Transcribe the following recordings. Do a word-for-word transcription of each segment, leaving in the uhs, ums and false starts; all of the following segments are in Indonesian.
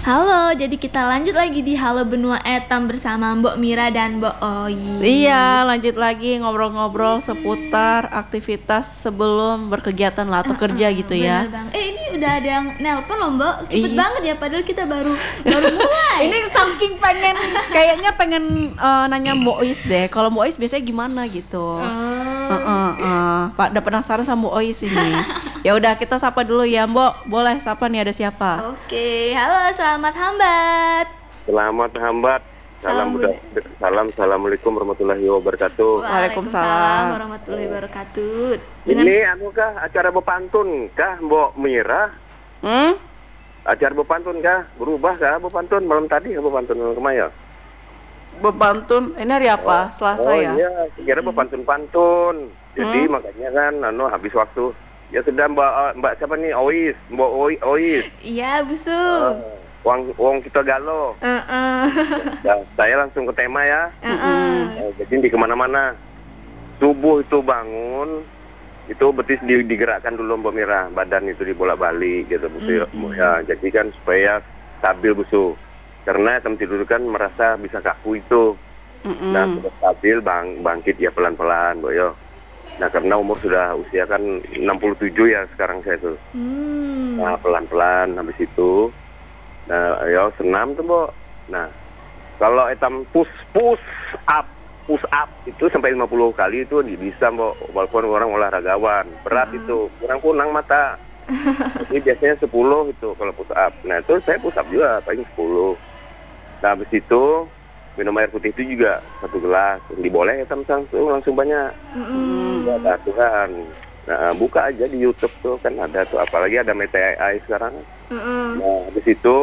Halo, jadi kita lanjut lagi di Halo Benua Etam bersama Mbok Mira dan Mbok Ois. Iya, lanjut lagi ngobrol-ngobrol seputar aktivitas sebelum berkegiatan lah atau Uh, kerja uh, gitu ya. Bener banget. Eh ini udah ada yang nelpon loh Mbok. Cepet Iya. banget ya, padahal kita baru baru mulai. Ini saking pengen, kayaknya pengen eh, nanya Mbok Ois deh. Kalau Mbok Ois biasanya gimana gitu? Oh. Uh, uh, uh. Pak, udah penasaran sama Mbok Ois ini. Ya udah kita sapa dulu ya Mbok. Boleh sapa nih, ada siapa? Oke, halo selamat hambat. Selamat hambat. Salam Salam budak, salam assalamualaikum warahmatullahi wabarakatuh. Waalaikumsalam. Warahmatullahi wabarakatuh. Dengan Ini anu kah acara bepantun kah Mbok Mira? Hmm? Acara bepantun kah? Berubah kah bepantun malam tadi kah bepantun malam kemarin? Bepantun, ini hari apa? Selasa oh, ya? iya, kira pantun-pantun. Jadi Hmm? makanya kan anu habis waktu. Ya sudah Mbak eh, Mbak siapa nih? Ois, Mbok Oi- Ois. Iya, Busu. Eh, Wong wong kita galo. Heeh. Nah, saya langsung ke tema ya. Heeh. Eh, jadi di kemana-mana. Subuh itu bangun, itu betis di- digerakkan dulu Mbak Mira, badan itu dibolak-balik gitu Bu. Mm-mm. Ya, jadi kan supaya stabil busu. Karena tem tidur kan merasa bisa kaku itu. Mm-mm. Nah, sudah stabil bang bangkit ya pelan-pelan, Boyo. Nah, karena umur sudah usia kan enam puluh tujuh ya sekarang saya tuh. Hmm. Nah, pelan-pelan habis itu. Nah, ya senam tuh, Mbok. Nah, kalau etam push push up, push up itu sampai lima puluh kali itu bisa, Mbok. Walaupun orang olahragawan, berat Hmm. itu, kurang-kurang mata. Jadi biasanya sepuluh itu kalau push up. Nah, itu saya push up juga paling sepuluh. Nah, habis itu minum air putih itu juga satu gelas. Diboleh etam langsung langsung banyak. Mm-mm. Ya, ada aturan. Nah, buka aja di YouTube tuh kan ada tuh, apalagi ada Meta A I sekarang. Mm-mm. Nah, habis itu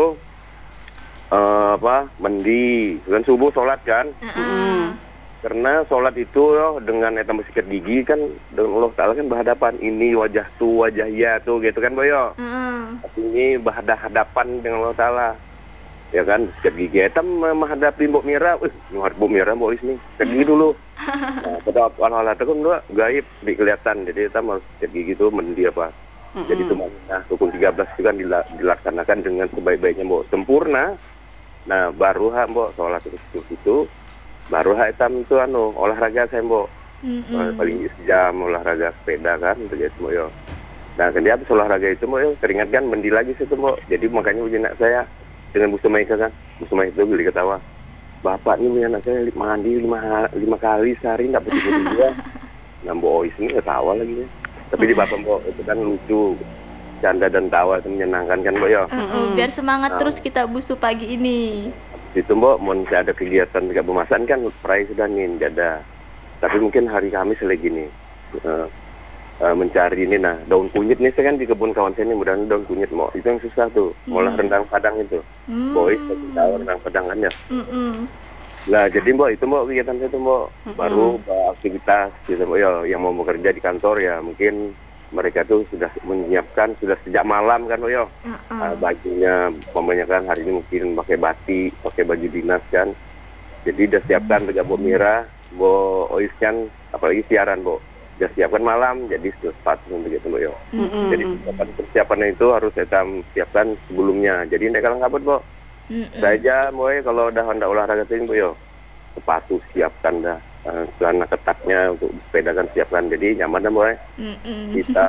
eh, apa? Mandi, kan subuh sholat kan? Heeh. Karena sholat itu yo, dengan etam bersikat gigi kan dengan Allah Taala kan berhadapan, ini wajah tu wajah ya tuh gitu kan Boyo. Heeh. Tapi ini berhadapan dengan Allah Taala. Ya kan, sikat gigi etam menghadapi Mbok Mira, eh, menghadap Mbok Mira Mbok Is nih, sikat gigi dulu. Nah, pada awal-awal itu kan dua gaib, di kelihatan, jadi etam harus sikat gigi tuh mandi apa. Jadi cuma nah, rukun tiga belas itu kan dila- dilaksanakan dengan sebaik-baiknya Mbok, sempurna. Nah, baru ha Mbok sholat itu itu baru ha etam itu anu olahraga saya Mbok. Mm-mm. Paling sejam olahraga sepeda kan untuk jadi Mbok yo. Nah, kan dia habis olahraga itu Mbok yo keringat kan mandi lagi situ Mbok. Jadi makanya ujian anak saya dengan Bu Sumaika kan. Bu Sumaika itu beli ketawa. Bapak ini punya anak saya mandi lima, lima kali sehari nggak betul-betul juga. Nah, Mbok Ois ini ketawa lagi ya. Tapi di bapak Mbok itu kan lucu, canda dan tawa itu menyenangkan kan Mbok yo. Heeh, biar semangat Nah. terus kita busu pagi ini. Itu Mbok, mau ada kegiatan juga pemasan kan, perai sudah nih, nggak ada. Tapi mungkin hari Kamis lagi nih, uh, uh, mencari ini, nah daun kunyit nih, saya kan di kebun kawan saya nih, mudah-mudahan daun kunyit Mbok, itu yang susah tuh, ngolah rendang Padang itu. Hmm. Boy, saya tahu rendang Padang kan ya. Mm-mm. Nah jadi Mbok, itu Mbok kegiatan saya tuh Mbok, baru uh, aktivitas gitu Mbok, ya, yang mau bekerja di kantor ya mungkin mereka tuh sudah menyiapkan, sudah sejak malam kan Mbok ya. Heeh. Uh, bajunya kebanyakan hari ini mungkin pakai batik, pakai baju dinas kan. Jadi udah siapkan tegak Mbok Mira, Mbok Ois kan, apalagi siaran Mbok. Udah siapkan malam, jadi sudah sepatu untuk gitu Mbok yo. Mm-mm. Jadi persiapan persiapannya itu harus kita siapkan sebelumnya. Jadi tidak kalang kabut Mbok. Mm-mm. Saya aja Mbok kalau udah hendak olahraga sini Mbok yo. Sepatu siapkan dah. Uh, celana ketatnya untuk sepeda kan siapkan. Jadi nyaman dah Mbok. Mm-mm. Kita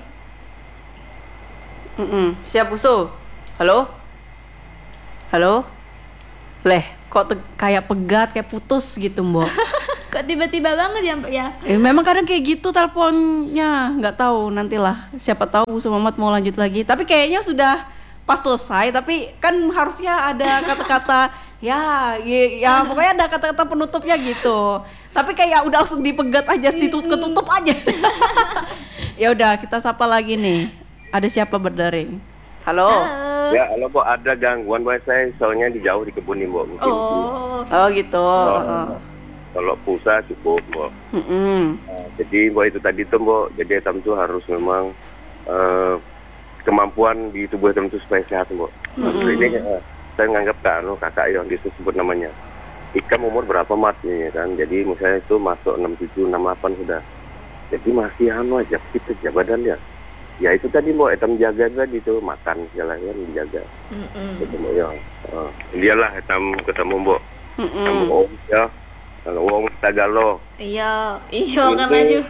Mm-mm. Siap Busu. Halo? Halo? Leh, kok te- kayak pegat, kayak putus gitu Mbok. Kok tiba-tiba banget ya Mbak ya? Eh, memang kadang kayak gitu teleponnya, nggak tahu nantilah. Siapa tahu Busu Mamat mau lanjut lagi. Tapi kayaknya sudah pas selesai. Tapi kan harusnya ada kata-kata ya, ya, ya pokoknya ada kata-kata penutupnya gitu. Tapi kayak udah langsung dipegat aja, ditutup ketutup aja. Ya udah kita sapa lagi nih. Ada siapa berdering? Halo. Halo. ya kalau Mbok ada gangguan Mbok saya soalnya di jauh di kebun nih Mbok. Mungkin Oh. Oh gitu. Oh. Heeh. Kalau pulsa cukup Mbok. Mm-mm. Nah, jadi Mbok itu tadi tuh Mbok, jadi etam tuh harus memang eh, kemampuan di tubuh etam itu supaya sehat Mbok. Mm-mm. Ini eh, saya nganggap kan lo kakak yang disebut namanya. Ikam umur berapa Mat nih kan? Jadi misalnya itu masuk enam tujuh enam delapan sudah. Jadi masih anu aja fit aja badan dia. Ya itu tadi Mbok, etam jaga tadi tuh, makan segala kan dijaga. Mm-mm. Ketemu ya. Uh, dialah etam ketemu Mbok. Ketemu Mm-mm. Om ya. Kalau Wong Tagalo. Iya, iya kan Ini- laju.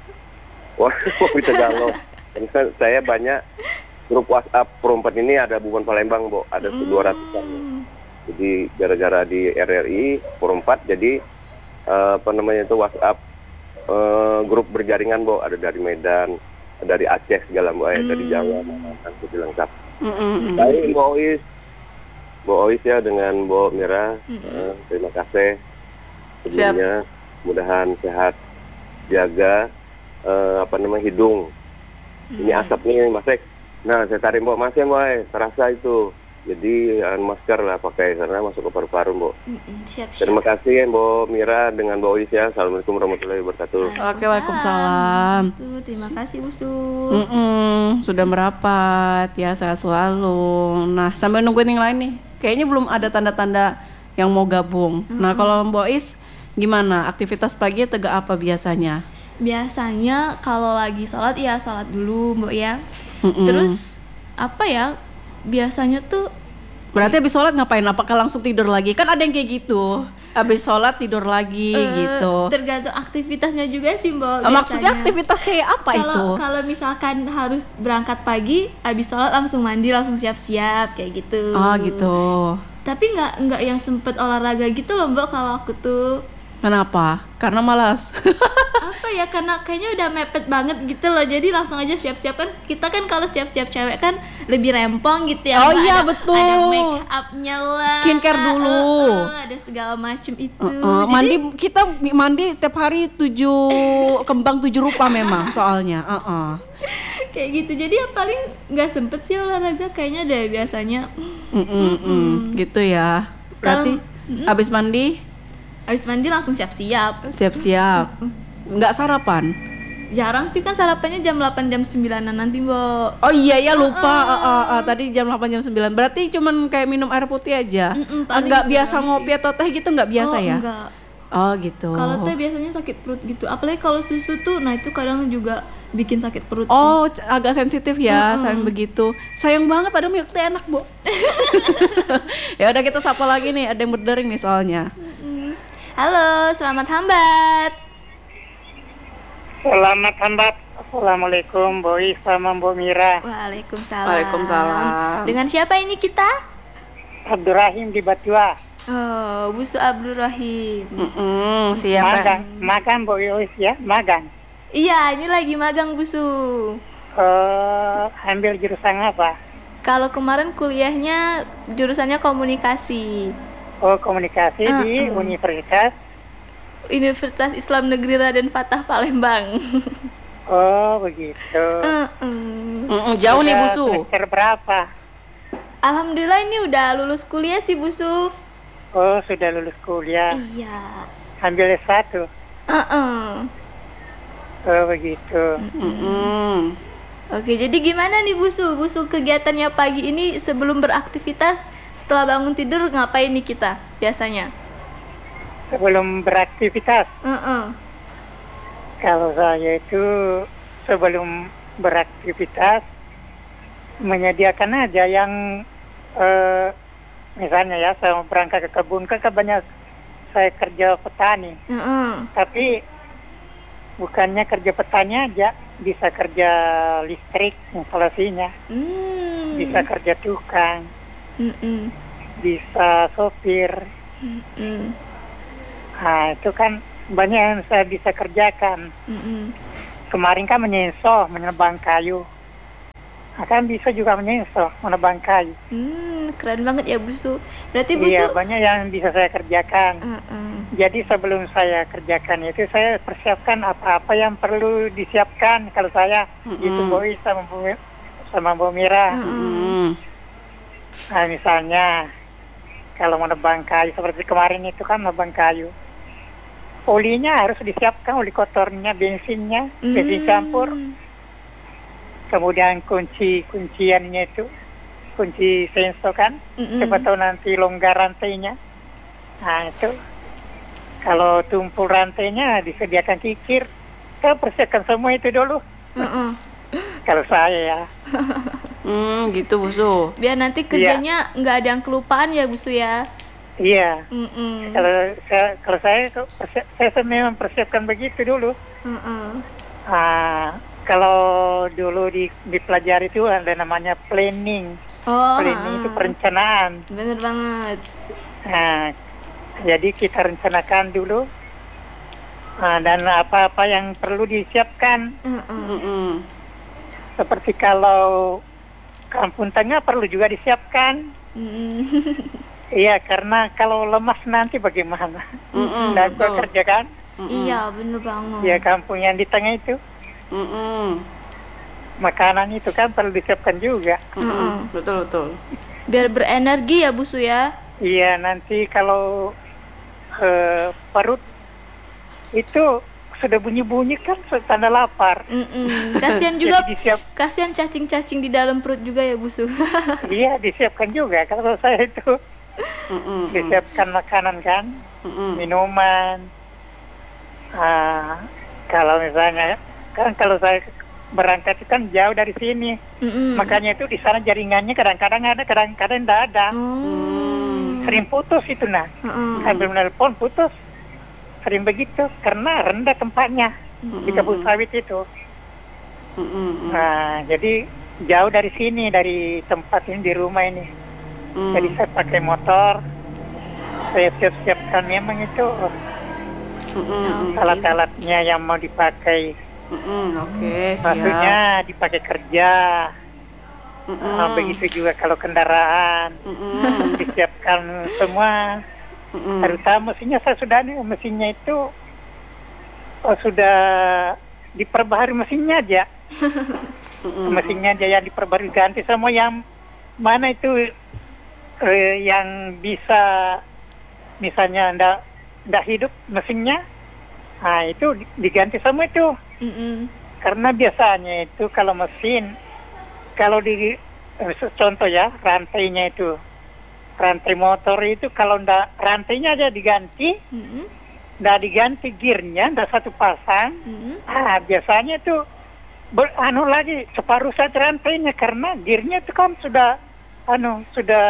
Wah, Wong Tagalo. Dan kan saya banyak grup WhatsApp perempat ini ada Buban Palembang, Mbok. Ada dua ratusan. Hmm. Jadi gara-gara di R R I perempat jadi eh, apa namanya itu WhatsApp eh, grup berjaringan, Mbok. Ada dari Medan, dari Aceh segala Mbok, eh, dari Jawa, Kalimantan, jadi lengkap. Mm-mm. Baik, Mbok Ois. Mbok Ois ya dengan Mbok Mira. Eh, terima kasih. Sebelumnya mudahan sehat, jaga eh, apa namanya hidung. Ini asap nih Mas Ek. Nah, saya tarik Mbok, Mas ya Mbok, eh, terasa itu. Jadi eh, masker lah pakai karena masuk ke paru-paru, Mbok. Mm-mm, siap-siap. Terima kasih ya Mbok Mira dengan Mbok Ois ya. Assalamualaikum warahmatullahi wabarakatuh. Oke, waalaikumsalam. Tuh, terima kasih Busu. Mm-mm, sudah merapat ya, sehat selalu. Nah, sambil nungguin yang lain nih, kayaknya belum ada tanda-tanda yang mau gabung. Nah, kalau Mbak Is gimana? Aktivitas pagi tegak apa biasanya? Biasanya kalau lagi sholat ya sholat dulu Mbok ya. Mm-mm. Terus apa ya? Biasanya tuh Berarti habis sholat ngapain? Apakah langsung tidur lagi? Kan ada yang kayak gitu. Habis sholat tidur lagi eh, gitu. tergantung aktivitasnya juga sih Mbok. Ah, maksudnya biasanya. aktivitas kayak apa itu? Kalau kalau misalkan harus berangkat pagi, habis sholat langsung mandi, langsung siap-siap kayak gitu. Oh gitu. Tapi nggak nggak yang sempet olahraga gitu loh Mbok kalau aku tuh. Kenapa? Karena malas. Apa ya, karena kayaknya udah mepet banget gitu loh, jadi langsung aja siap-siap. Kan kita kan kalau siap-siap cewek kan lebih rempong gitu ya Oh Mbak. iya, Ada- betul. ada make upnya lah, Skincare dulu. eh, eh, ada segala macam itu. Uh, Jadi, mandi kita mandi tiap hari tujuh kembang tujuh rupa memang soalnya. Uh-uh. kayak gitu, jadi ya paling nggak sempet sih olahraga kayaknya deh biasanya. Mm-mm-mm. Gitu ya. Berarti Kalau- habis mandi Habis mandi langsung siap-siap. siap-siap. Nggak sarapan. Jarang sih kan sarapannya jam delapan jam sembilanan nanti Mbok. Oh iya ya lupa. Uh, uh, uh, tadi jam delapan jam sembilan. Berarti cuman kayak minum air putih aja. Mm-mm, paling Nggak gitu biasa doang ngopi atau teh gitu nggak biasa Oh, ya? enggak. Oh gitu. Kalau teh biasanya sakit perut gitu. Apalagi kalau susu tuh, nah itu kadang juga bikin sakit perut sih. Oh, c- agak sensitif ya, sayang begitu. Sayang banget padahal milk tea enak, Bu. Ya udah kita sapa lagi nih, ada yang berdering nih soalnya. Halo, selamat hambat. Selamat hambat. Assalamualaikum Boy sama Mbok Mira. Waalaikumsalam. Waalaikumsalam. Dengan siapa ini kita? Abdurrahim di Batua. Oh, Busu Abdul Rahim. Mm-mm, siap. Magang, magang Boy Ois ya, magang. Iya, ini lagi magang Busu. Eh, ambil jurusan apa? Kalau kemarin kuliahnya jurusannya komunikasi. Oh, komunikasi Ah, di ah. Universitas. Universitas Islam Negeri Raden Fatah Palembang. Oh, begitu. Mm-mm. Mm-mm, jauh nih Sudah Busu. semester berapa? Alhamdulillah ini udah lulus kuliah sih Busu. Oh, sudah lulus kuliah. Iya. Ambil S satu. Uh-uh. Oh, begitu. Mm-mm. Oke, jadi gimana nih Busu? Busu kegiatannya pagi ini sebelum beraktivitas, setelah bangun tidur ngapain nih kita biasanya? Sebelum beraktivitas, Uh-uh. kalau saya itu sebelum beraktivitas menyediakan aja yang eh, misalnya ya saya mau berangkat ke kebun kan kan banyak saya kerja petani, Uh-uh. tapi bukannya kerja petani aja, bisa kerja listrik instalasinya, Hmm. bisa kerja tukang, Mm-mm. bisa sopir. Mm-mm. Nah itu kan banyak yang saya bisa kerjakan. Mm-mm. Kemarin kan menyensoh, menebang kayu. Nah, kan bisa juga menyensoh, menebang kayu. Hmm, keren banget ya Busu. Berarti Busu. Iya, banyak yang bisa saya kerjakan. Uh-uh. Jadi sebelum saya kerjakan itu saya persiapkan apa-apa yang perlu disiapkan kalau saya Mm-mm. itu Boy sama Bu sama Bu Mira. Mm-mm. Nah, misalnya kalau menebang kayu seperti kemarin itu kan menebang kayu. Olinya harus disiapkan, oli kotornya, bensinnya, bensin campur. Hmm. Kemudian kunci kunciannya itu kunci sensor kan, Mm-mm. siapa tahu nanti longgar rantainya. Nah itu kalau tumpul rantainya disediakan kikir, kita persiapkan semua itu dulu. Uh-uh. Kalau saya ya. Hmm, gitu Busu. Biar nanti kerjanya nggak ada yang kelupaan ya Busu ya. Iya. Mm-mm. Kalau saya kalau saya persi- saya memang persiapkan begitu dulu. Mm-mm. Ah, kalau dulu di dipelajari itu ada namanya planning. Oh, Planning itu ah. perencanaan. Bener banget. Nah, jadi kita rencanakan dulu ah, dan apa-apa yang perlu disiapkan. Mm-mm. Mm-mm. Seperti kalau kampung tengah perlu juga disiapkan. Mm-mm. Iya, karena kalau lemas nanti bagaimana? Mm-mm, Dan betul. kerja kan? Mm-mm. Iya, bener banget. Ya kampung yang di tengah itu Mm-mm. makanan itu kan perlu disiapkan juga. Mm-mm. Betul betul. Biar berenergi ya Busu ya. Iya, nanti kalau eh, perut itu sudah bunyi-bunyi kan tanda lapar. Mm-mm. Kasihan juga, Jadi disiap, kasihan cacing-cacing di dalam perut juga ya Busu. iya disiapkan juga. Kalau saya itu Mm-mm. disiapkan makanan kan, Mm-mm. minuman. Ah, kalau misalnya kan kalau saya berangkat itu kan jauh dari sini, Mm-mm. makanya itu di sana jaringannya kadang-kadang ada, kadang-kadang tidak ada. Oh. Sering putus itu nah. Mm-mm. Ambil menelpon putus, sering begitu karena rendah tempatnya di kebun sawit itu. Mm-mm. Nah, jadi jauh dari sini, dari tempat ini, di rumah ini. Mm. Jadi saya pakai motor, saya siap-siapkan memang itu Mm-mm. alat-alatnya yang mau dipakai. Mm-mm. Oke, siap. Maksudnya dipakai kerja. Mm-mm. Nah, begitu juga kalau kendaraan Mm-mm. disiapkan semua. Mm-mm. Terutama mesinnya saya sudah nih, mesinnya itu oh, sudah diperbaharui mesinnya aja. Mm-mm. Mesinnya aja yang diperbarui, ganti semua yang mana itu eh, yang bisa misalnya ndak ndak hidup mesinnya, nah itu di- diganti semua itu. Mm-mm. Karena biasanya itu kalau mesin, kalau di eh, contoh ya rantainya itu, rantai motor itu kalau ndak rantainya aja diganti, Mm-mm. ndak diganti gearnya, ndak satu pasang, Mm-mm. ah biasanya itu ber, anu lagi separuh saja rantainya karena gearnya itu kan sudah anu sudah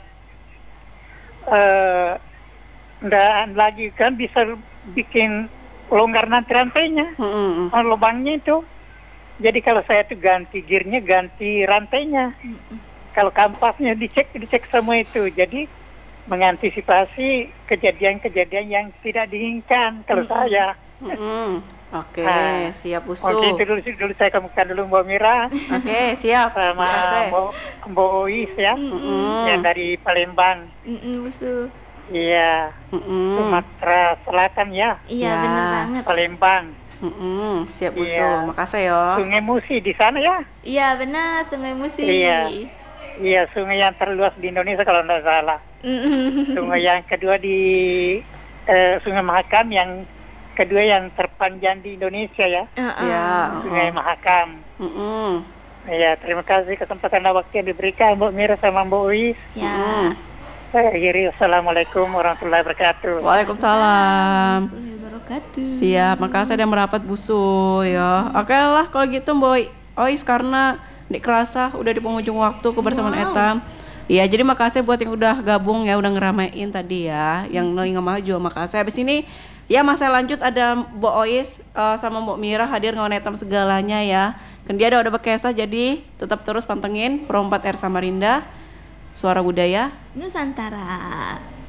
eh ndak lagi kan bisa bikin longgar nanti rantainya. Mm-mm. Oh, lubangnya itu. Jadi kalau saya tuh ganti gearnya, ganti rantainya. Kalau kampasnya dicek, dicek semua itu. Jadi mengantisipasi kejadian-kejadian yang tidak diinginkan kalau saya. Mm-mm. Oke, Ah. siap Busu. Oke, itu dulu, dulu saya kemukakan dulu Mbak Mira Oke, siap. sama Makasih. Mbak, Mbak Ois ya, Mm-mm. yang dari Palembang. Mm-mm, Busu. Iya, Mm-mm. Sumatera Selatan ya, Iya, Ya. bener banget. Palembang. Mm-mm. Siap Busu. Iya. Makasih ya. Sungai Musi di sana ya. Iya, benar, Sungai Musi. Iya. Iya, sungai yang terluas di Indonesia kalau tidak salah. Mm-mm. Sungai yang kedua di eh, Sungai Mahakam, yang kedua yang terpanjang di Indonesia ya, Uh-uh. Ya. Sungai Mahakam. Mm-mm. Ya, terima kasih kesempatan dan waktu yang diberikan Mbak Mira sama Mbak Uis. Ya. Mm. Saya akhiri, Assalamualaikum warahmatullahi wabarakatuh. Waalaikumsalam. Warahmatullahi wabarakatuh. Siap, makasih udah merapat Busu ya. Oke lah kalau gitu Mbak Ois, karena Dik kerasa udah di penghujung waktu kebersamaan Wow. Etam. Iya, jadi makasih buat yang udah gabung ya, udah ngeramein tadi ya, yang Nelinga Maju. Makasih. Habis ini ya masa lanjut ada Mbak Ois eh, sama Mbak Mira hadir ngawan Etam segalanya ya. Kan dia ada udah bekesah, jadi tetap terus pantengin Pro empat R Samarinda, Suara Budaya. Nusantara.